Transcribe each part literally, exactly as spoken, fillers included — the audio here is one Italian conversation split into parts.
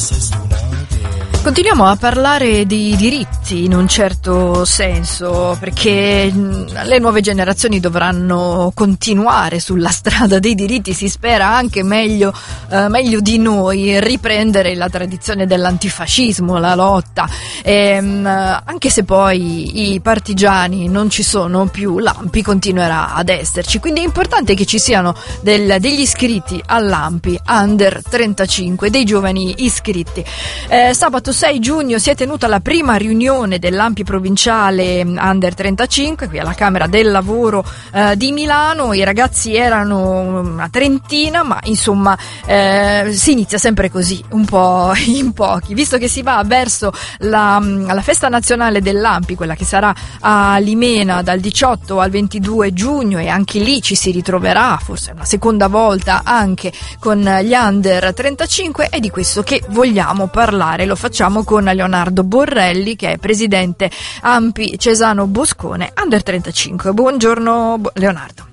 Continuiamo a parlare di diritti in un certo senso, perché le nuove generazioni dovranno continuare sulla strada dei diritti, si spera anche meglio, eh, meglio di noi, riprendere la tradizione dell'antifascismo, la lotta, e, anche se poi i partigiani non ci sono più, l'A M P I continuerà ad esserci, quindi è importante che ci siano del, degli iscritti all'A M P I Under trentacinque, dei giovani iscritti. Eh, sabato sei giugno si è tenuta la prima riunione dell'A M P I provinciale Under trentacinque qui alla Camera del Lavoro eh, di Milano. I ragazzi erano una trentina, ma insomma eh, si inizia sempre così, un po' in pochi, visto che si va verso la, la festa nazionale dell'A M P I, quella che sarà a Limena dal diciotto al ventidue giugno, e anche lì ci si ritroverà forse una seconda volta anche con gli Under trentacinque. È di questo che vogliamo parlare, lo facciamo con Leonardo Borrelli, che è presidente A M P I Cesano Boscone Under trentacinque. Buongiorno Leonardo.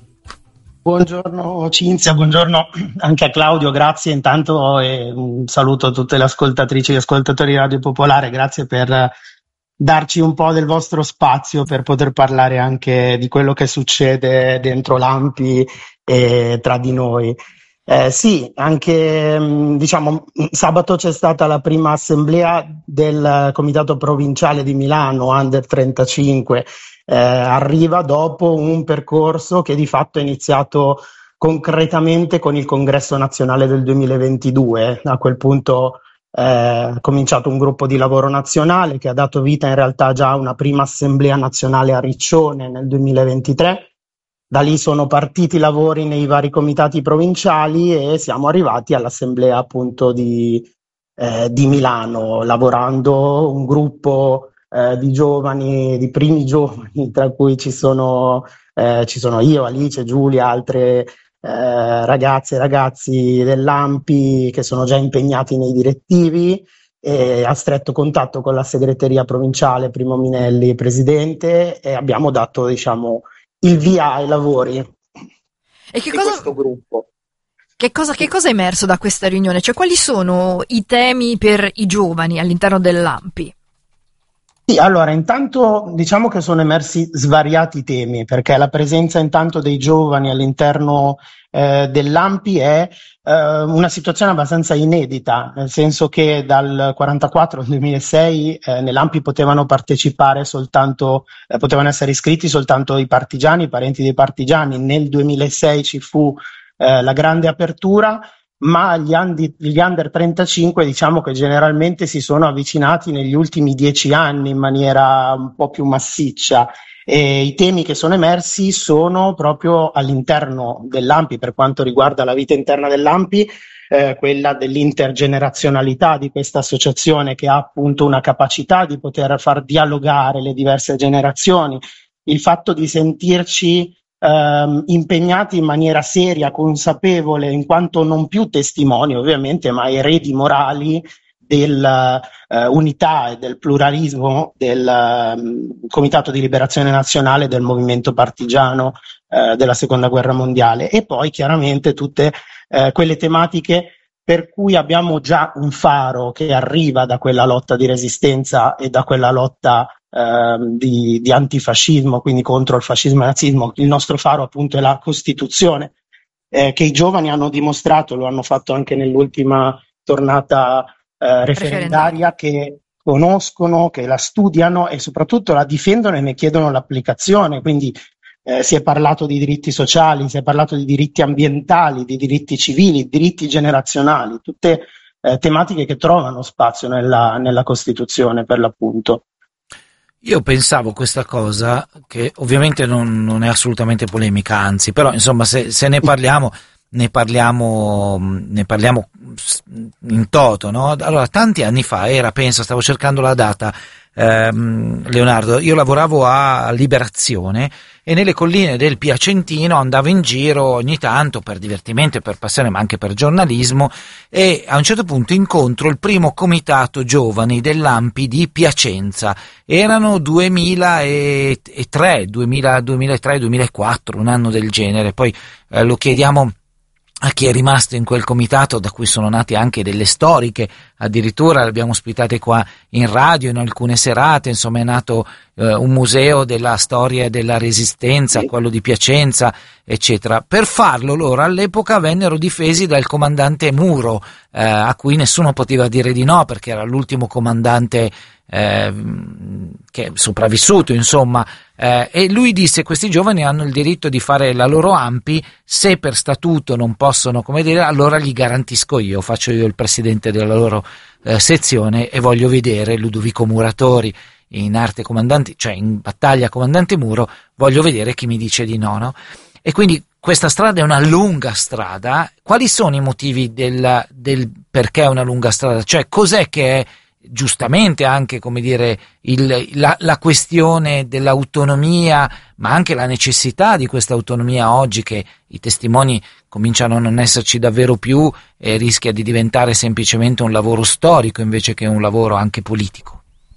Buongiorno Cinzia, buongiorno anche a Claudio, grazie intanto, e un saluto a tutte le ascoltatrici e gli ascoltatori di Radio Popolare, grazie per darci un po' del vostro spazio per poter parlare anche di quello che succede dentro l'A M P I e tra di noi. Eh, sì, anche diciamo sabato c'è stata la prima assemblea del Comitato Provinciale di Milano Under trentacinque, eh, arriva dopo un percorso che di fatto è iniziato concretamente con il Congresso Nazionale del duemilaventidue. A quel punto eh, è cominciato un gruppo di lavoro nazionale che ha dato vita in realtà già a una prima assemblea nazionale a Riccione nel duemilaventitré. Da lì sono partiti i lavori nei vari comitati provinciali e siamo arrivati all'assemblea appunto di, eh, di Milano, lavorando un gruppo eh, di giovani, di primi giovani, tra cui ci sono, eh, ci sono io, Alice, Giulia, altre eh, ragazze e ragazzi dell'A M P I che sono già impegnati nei direttivi, e a stretto contatto con la segreteria provinciale, Primo Minelli, presidente, e abbiamo dato, diciamo, il via ai lavori e che di cosa, questo gruppo. Che cosa, che cosa è emerso da questa riunione? Cioè, quali sono i temi per i giovani all'interno dell'A M P I? Sì, allora, intanto diciamo che sono emersi svariati temi, perché la presenza intanto dei giovani all'interno eh, dell'A M P I è eh, una situazione abbastanza inedita, nel senso che dal quarantaquattro al duemilasei eh, nell'A M P I potevano partecipare soltanto, eh, potevano essere iscritti soltanto i partigiani, i parenti dei partigiani. Nel duemilasei ci fu eh, la grande apertura, ma gli, andi, gli Under trentacinque diciamo che generalmente si sono avvicinati negli ultimi dieci anni in maniera un po' più massiccia, e i temi che sono emersi sono proprio all'interno dell'A M P I per quanto riguarda la vita interna dell'A M P I, eh, quella dell'intergenerazionalità di questa associazione, che ha appunto una capacità di poter far dialogare le diverse generazioni, il fatto di sentirci Uh, impegnati in maniera seria, consapevole, in quanto non più testimoni ovviamente, ma eredi morali dell'unità uh, e del pluralismo del uh, Comitato di Liberazione Nazionale del movimento partigiano uh, della Seconda Guerra Mondiale, e poi chiaramente tutte uh, quelle tematiche per cui abbiamo già un faro che arriva da quella lotta di resistenza e da quella lotta Uh, di, di antifascismo, quindi contro il fascismo e il nazismo. Il nostro faro appunto è la Costituzione, eh, che i giovani hanno dimostrato, lo hanno fatto anche nell'ultima tornata uh, referendaria, che conoscono, che la studiano e soprattutto la difendono e ne chiedono l'applicazione. Quindi eh, si è parlato di diritti sociali, si è parlato di diritti ambientali, di diritti civili, diritti generazionali, tutte eh, tematiche che trovano spazio nella, nella Costituzione per l'appunto. Io pensavo questa cosa, che ovviamente non, non è assolutamente polemica, anzi, però insomma se, se ne parliamo, ne parliamo, ne parliamo in toto, no? Allora, tanti anni fa era, penso, stavo cercando la data, ehm, Leonardo, io lavoravo a Liberazione e nelle colline del Piacentino andavo in giro ogni tanto per divertimento e per passione, ma anche per giornalismo, e a un certo punto incontro il primo comitato giovani dell'A M P I di Piacenza. Erano duemilatré, duemilatré, duemilaquattro, un anno del genere. Poi eh, lo chiediamo a chi è rimasto in quel comitato, da cui sono nate anche delle storiche addirittura l'abbiamo ospitate qua in radio in alcune serate, insomma è nato eh, un museo della storia e della resistenza, quello di Piacenza, eccetera. Per farlo loro all'epoca vennero difesi dal comandante Muro, eh, a cui nessuno poteva dire di no perché era l'ultimo comandante eh, che è sopravvissuto, insomma, eh, e lui disse: questi giovani hanno il diritto di fare la loro ANPI, se per statuto non possono, come dire, allora gli garantisco io, faccio io il presidente della loro eh, sezione e voglio vedere Ludovico Muratori in arte comandante, cioè in battaglia comandante Muro, voglio vedere chi mi dice di no, no? E quindi questa strada è una lunga strada. Quali sono i motivi del, del perché è una lunga strada? Cioè cos'è che è giustamente anche, come dire, il, la, la questione dell'autonomia, ma anche la necessità di questa autonomia oggi, che i testimoni cominciano a non esserci davvero più e rischia di diventare semplicemente un lavoro storico invece che un lavoro anche politico?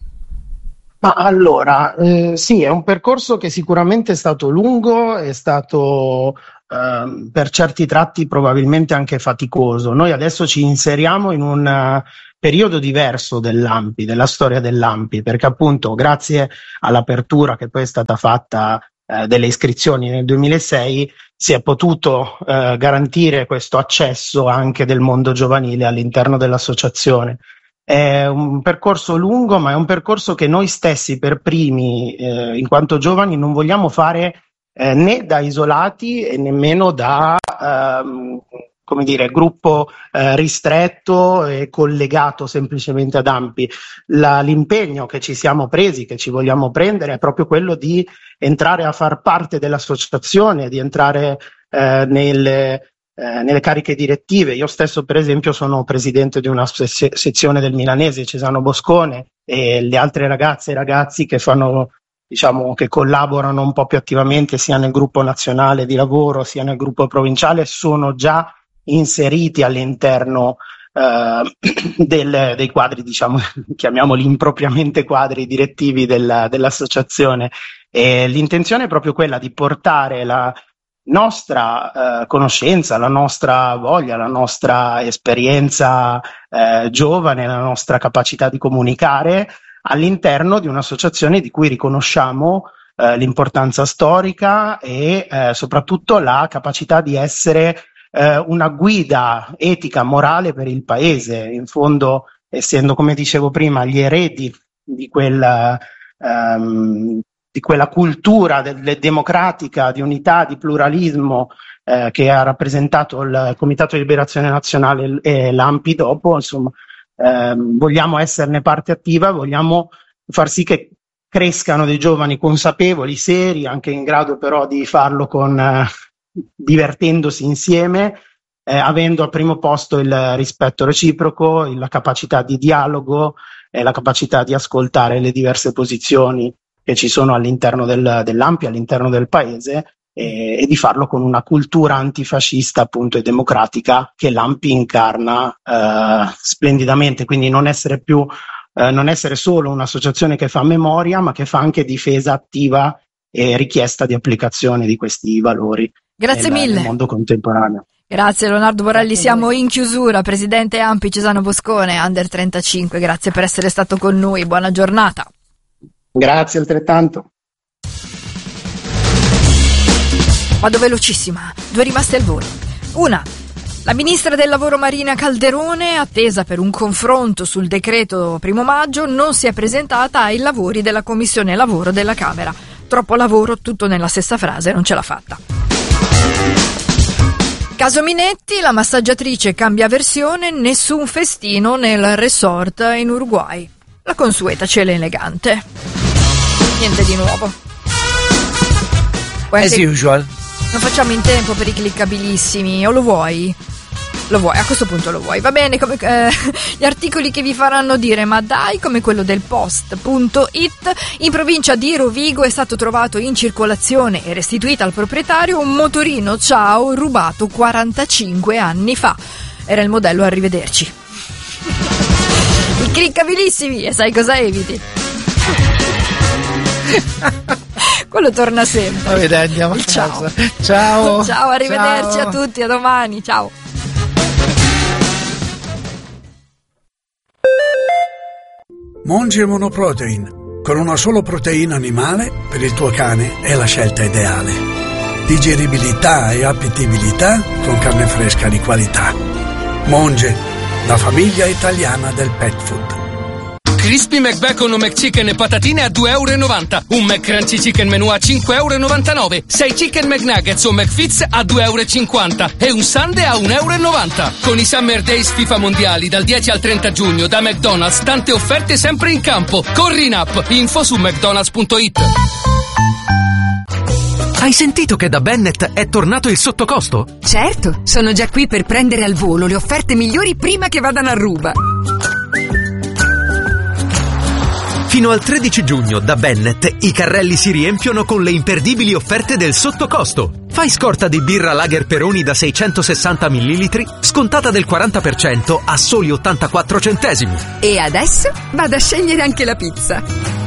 Ma allora, eh, sì, è un percorso che sicuramente è stato lungo, è stato eh, per certi tratti probabilmente anche faticoso. Noi adesso ci inseriamo in un uh, periodo diverso dell'ANPI, della storia dell'ANPI, perché appunto grazie all'apertura che poi è stata fatta eh, delle iscrizioni nel duemilasei si è potuto eh, garantire questo accesso anche del mondo giovanile all'interno dell'associazione. È un percorso lungo, ma è un percorso che noi stessi per primi, eh, in quanto giovani, non vogliamo fare eh, né da isolati e nemmeno da ehm, come dire, gruppo eh, ristretto e collegato semplicemente ad ANPI. La, l'impegno che ci siamo presi, che ci vogliamo prendere, è proprio quello di entrare a far parte dell'associazione, di entrare eh, nelle Eh, nelle cariche direttive. Io stesso per esempio sono presidente di una se- sezione del Milanese, Cesano Boscone, e le altre ragazze e ragazzi che fanno, diciamo, che collaborano un po' più attivamente sia nel gruppo nazionale di lavoro sia nel gruppo provinciale sono già inseriti all'interno eh, del, dei quadri, diciamo, chiamiamoli impropriamente quadri direttivi della, dell'associazione, e l'intenzione è proprio quella di portare la nostra eh, conoscenza, la nostra voglia, la nostra esperienza eh, giovane, la nostra capacità di comunicare all'interno di un'associazione di cui riconosciamo eh, l'importanza storica e eh, soprattutto la capacità di essere eh, una guida etica, morale per il paese, in fondo essendo, come dicevo prima, gli eredi di quel um, di quella cultura del, democratica, di unità, di pluralismo eh, che ha rappresentato il Comitato di Liberazione Nazionale e l'ANPI dopo, insomma, eh, vogliamo esserne parte attiva, vogliamo far sì che crescano dei giovani consapevoli, seri, anche in grado però di farlo con eh, divertendosi insieme, eh, avendo al primo posto il rispetto reciproco, la capacità di dialogo e la capacità di ascoltare le diverse posizioni che ci sono all'interno del, dell'ANPI, all'interno del paese, e, e di farlo con una cultura antifascista appunto e democratica che l'ANPI incarna eh, splendidamente, quindi non essere più eh, non essere solo un'associazione che fa memoria, ma che fa anche difesa attiva e richiesta di applicazione di questi valori. Grazie nel, mille. nel mondo contemporaneo. Grazie Leonardo Borelli, siamo in chiusura. Presidente ANPI Cesano Boscone, Under trentacinque, grazie per essere stato con noi, buona giornata. Grazie altrettanto. Vado velocissima, due rimaste al volo. Una, la ministra del lavoro Marina Calderone, attesa per un confronto sul decreto primo maggio, non si è presentata ai lavori della Commissione Lavoro della Camera. Troppo lavoro, tutto nella stessa frase, non ce l'ha fatta. Caso Minetti, la massaggiatrice cambia versione, nessun festino nel resort in Uruguay. La consueta cela elegante. Niente di nuovo. As usual. Non facciamo in tempo per i cliccabilissimi, o lo vuoi? Lo vuoi, a questo punto lo vuoi. Va bene, come eh, gli articoli che vi faranno dire ma dai, come quello del post punto it. In provincia di Rovigo è stato trovato in circolazione e restituito al proprietario un motorino Ciao rubato quarantacinque anni fa. Era il modello Arrivederci. I cliccabilissimi, e sai cosa eviti? Quello torna sempre. Va bene, andiamo a ciao. casa. Ciao. Ciao, arrivederci ciao. a tutti, a domani, ciao. Monge Monoprotein. Con una solo proteina animale, per il tuo cane è la scelta ideale. Digeribilità e appetibilità con carne fresca di qualità. Monge, la famiglia italiana del pet food. Crispy McBacon o McChicken e patatine a due e novanta euro. Un McCrunchy Chicken Menù a cinque e novantanove euro. sei Chicken McNuggets o McFits a due e cinquanta euro. E un Sundae a un e novanta euro. Con i Summer Days FIFA Mondiali dal dieci al trenta giugno da McDonald's, tante offerte sempre in campo. Corri in app. Info su mcdonalds punto it. Hai sentito che da Bennett è tornato il sottocosto? Certo, sono già qui per prendere al volo le offerte migliori prima che vadano a ruba. Fino al tredici giugno da Bennett i carrelli si riempiono con le imperdibili offerte del sottocosto. Fai scorta di birra Lager Peroni da seicentosessanta millilitri, scontata del quaranta per cento a soli ottantaquattro centesimi. E adesso vado a scegliere anche la pizza.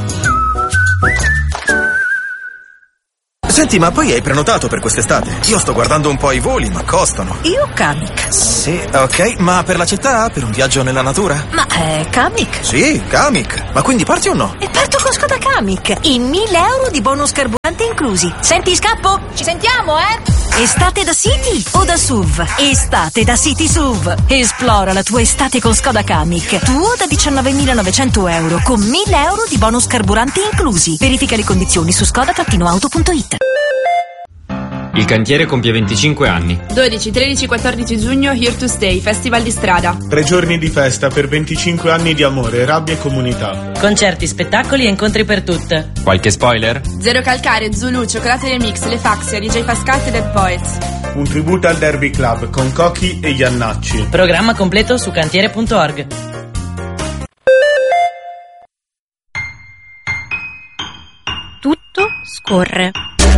Senti, ma poi hai prenotato per quest'estate? Io sto guardando un po' i voli, ma costano. Io Kamiq. Sì, ok, ma per la città? Per un viaggio nella natura? Ma è Kamiq? Sì, Kamiq. Ma quindi parti o no? E parto con Skoda Kamiq. In mille euro di bonus carburante inclusi. Senti, scappo? Ci sentiamo, eh? Estate da City o da S U V? Estate da City S U V. Esplora la tua estate con Skoda Kamiq. Tuo da diciannovemilanovecento euro con mille euro di bonus carburante inclusi. Verifica le condizioni su skoda auto punto it. Il cantiere compie venticinque anni. dodici, tredici, quattordici giugno Here to Stay, Festival di strada. Tre giorni di festa per venticinque anni di amore, rabbia e comunità. Concerti, spettacoli e incontri per tutte. Qualche spoiler? Zero Calcare, Zulu, Cioccolate Remix, Le Faxia, D J Pascal e Dead Poets. Un tributo al Derby Club con Cocchi e Iannacci. Programma completo su cantiere punto org. Tutto scorre.